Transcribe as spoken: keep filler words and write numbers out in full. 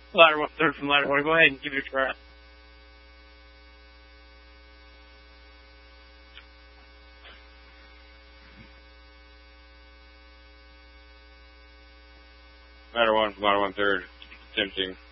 Ladder one third from ladder one. Go ahead and give it a try. Ladder one from ladder one third. Tempting.